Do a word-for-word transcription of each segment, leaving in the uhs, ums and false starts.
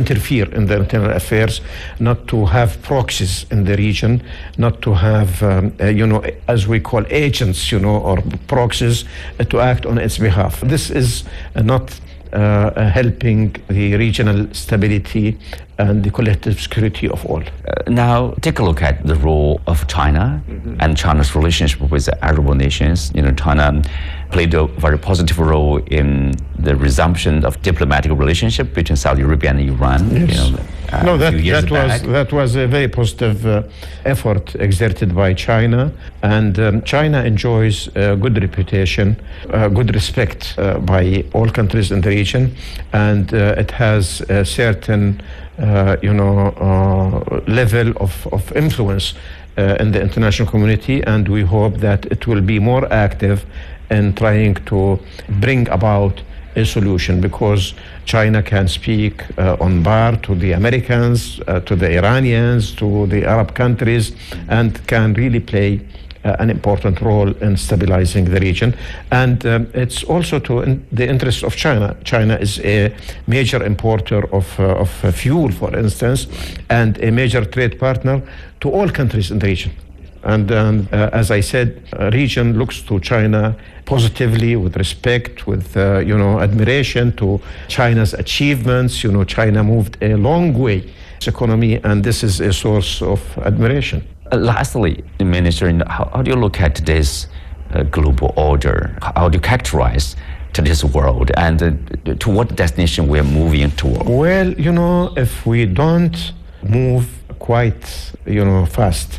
interfere in the internal affairs, not to have proxies in the region, not to have, um, uh, you know, as we call agents, you know, or proxies uh, to act on its behalf. This is uh, not uh, helping the regional stability and the collective security of all. Uh, now, take a look at the role of China mm-hmm. and China's relationship with the Arab nations. You know, China played a very positive role in the resumption of diplomatic relationship between Saudi Arabia and Iran. Yes. You know, uh, no, that, a few years that back. was that was a very positive uh, effort exerted by China, and um, China enjoys a good reputation, uh, good respect uh, by all countries in the region, and uh, it has a certain Uh, you know, uh, level of, of influence uh, in the international community, and we hope that it will be more active in trying to bring about a solution, because China can speak uh, on bar to the Americans, uh, to the Iranians, to the Arab countries, and can really play Uh, an important role in stabilizing the region. And um, it's also to in the interest of China. China is a major importer of, uh, of uh, fuel, for instance, and a major trade partner to all countries in the region. And um, uh, as I said, the region looks to China positively, with respect, with, uh, you know, admiration to China's achievements. You know, China moved a long way in its economy, and this is a source of admiration. Uh, lastly, Minister, how, how do you look at this uh, global order? How do you characterize to this world, and uh, to what destination we are moving toward? Well, you know, if we don't move quite, you know, fast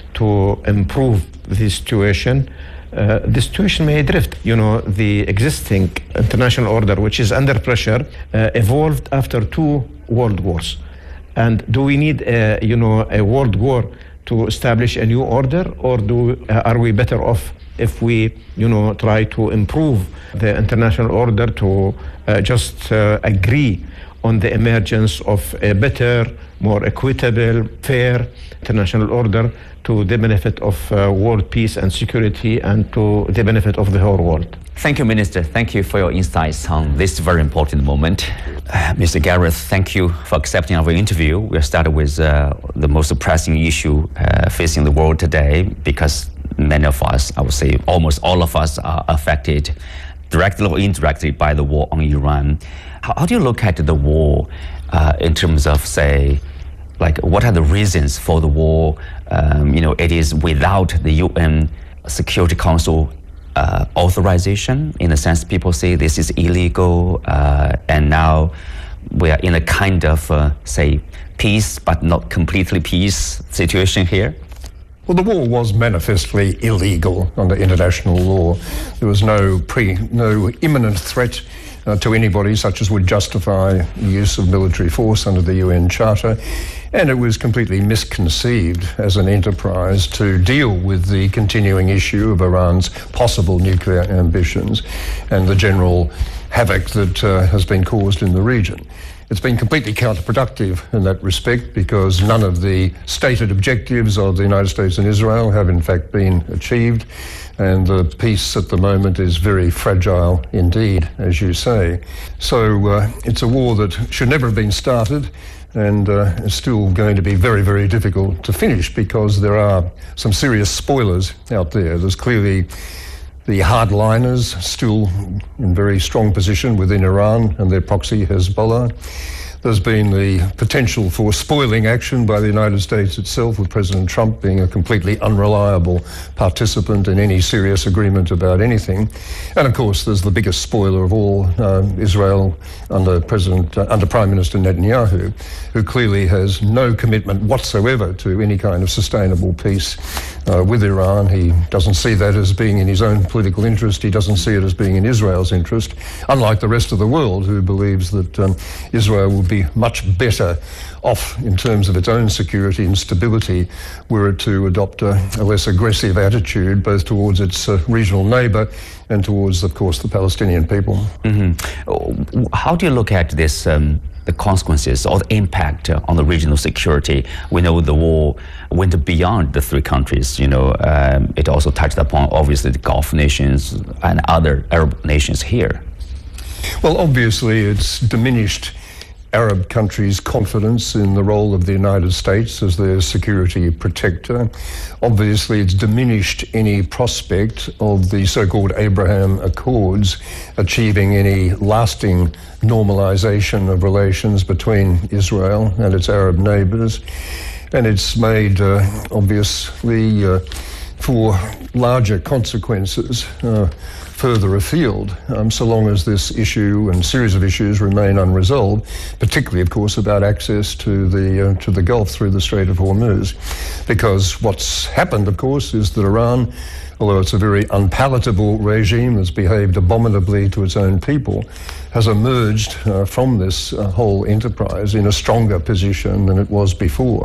to improve the situation, uh, the situation may drift. You know, the existing international order, which is under pressure, uh, evolved after two world wars. And do we need, a, you know, a world war to establish a new order, or do uh, are we better off if we, you know, try to improve the international order to uh, just uh, agree on the emergence of a better, more equitable, fair international order to the benefit of uh, world peace and security, and to the benefit of the whole world? Thank you, Minister. Thank you for your insights on this very important moment. Uh, Mister Gareth, thank you for accepting our interview. We'll start with uh, the most pressing issue uh, facing the world today, because many of us, I would say almost all of us, are affected directly or indirectly by the war on Iran. How, how do you look at the war uh, in terms of, say, like, what are the reasons for the war? Um, you know, it is without the U N Security Council uh, authorization. In a sense, people say this is illegal, uh, and now we are in a kind of, uh, say, peace, but not completely peace situation here. Well, the war was manifestly illegal under international law. There was no pre, no imminent threat uh, to anybody such as would justify the use of military force under the U N Charter, and it was completely misconceived as an enterprise to deal with the continuing issue of Iran's possible nuclear ambitions and the general havoc that uh, has been caused in the region. It's been completely counterproductive in that respect, because none of the stated objectives of the United States and Israel have in fact been achieved, and the peace at the moment is very fragile indeed, as you say. So uh, it's a war that should never have been started, and uh, is still going to be very, very difficult to finish, because there are some serious spoilers out there. There's clearly the hardliners still in very strong position within Iran and their proxy Hezbollah. There's been the potential for spoiling action by the United States itself, with President Trump being a completely unreliable participant in any serious agreement about anything. And of course, there's the biggest spoiler of all, uh, Israel under President, uh, under Prime Minister Netanyahu, who clearly has no commitment whatsoever to any kind of sustainable peace uh, with Iran. He doesn't see that as being in his own political interest. He doesn't see it as being in Israel's interest, unlike the rest of the world, who believes that um, Israel will be much better off in terms of its own security and stability were it to adopt a, a less aggressive attitude, both towards its uh, regional neighbour and towards, of course, the Palestinian people. Mm-hmm. How do you look at this, um, the consequences or the impact uh, on the regional security? We know the war went beyond the three countries. You know, um, it also touched upon, obviously, the Gulf nations and other Arab nations here. Well, obviously, it's diminished Arab countries' confidence in the role of the United States as their security protector. Obviously, it's diminished any prospect of the so-called Abraham Accords achieving any lasting normalization of relations between Israel and its Arab neighbors. And it's made, uh, obviously, uh, for larger consequences uh, further afield, um, so long as this issue and series of issues remain unresolved, particularly, of course, about access to the uh, to the Gulf through the Strait of Hormuz. Because what's happened, of course, is that Iran, although it's a very unpalatable regime that's behaved abominably to its own people, has emerged uh, from this uh, whole enterprise in a stronger position than it was before.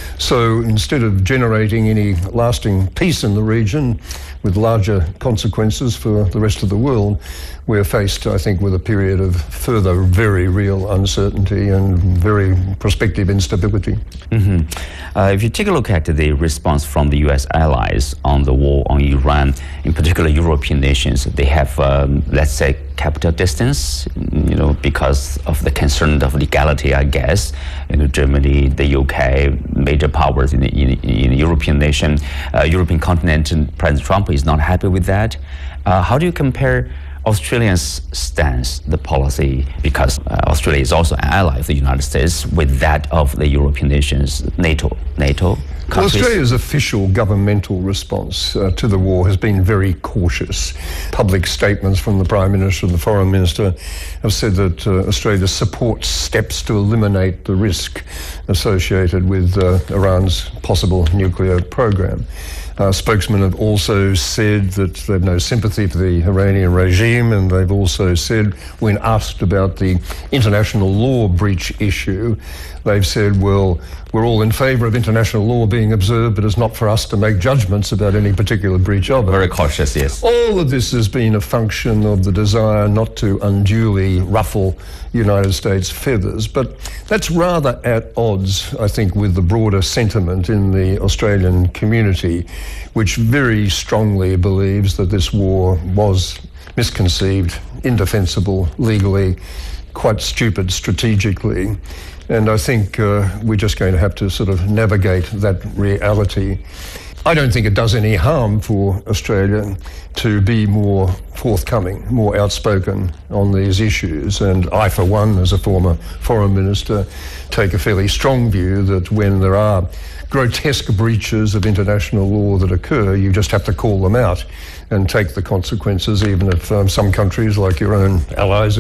So instead of generating any lasting peace in the region with larger consequences for the rest of the world, we're faced, I think, with a period of further very real uncertainty and very prospective instability. Mm-hmm. Uh, if you take a look at the response from the U S allies on the war on Iran, in particular European nations, they have, um, let's say, capital distance, you know, because of the concern of legality, I guess. You know, Germany, the U K, major powers in the, in, in the European nation, uh, European continent, and President Trump is not happy with that. Uh, how do you compare Australia's stance, the policy, because uh, Australia is also an ally of the United States, with that of the European nations, NATO, NATO countries? Well, Australia's official governmental response uh, to the war has been very cautious. Public statements from the Prime Minister and the Foreign Minister have said that uh, Australia supports steps to eliminate the risk associated with uh, Iran's possible nuclear program. Uh, spokesmen have also said that they have no sympathy for the Iranian regime, and they've also said, when asked about the international law breach issue, they've said, well, we're all in favour of international law being observed, but it's not for us to make judgments about any particular breach of it. Very cautious, yes. All of this has been a function of the desire not to unduly ruffle United States feathers, but that's rather at odds, I think, with the broader sentiment in the Australian community, which very strongly believes that this war was misconceived, indefensible legally, quite stupid strategically. And I think uh, we're just going to have to sort of navigate that reality. I don't think it does any harm for Australia to be more forthcoming, more outspoken on these issues. And I, for one, as a former foreign minister, take a fairly strong view that when there are grotesque breaches of international law that occur, you just have to call them out and take the consequences, even if um, some countries, like your own allies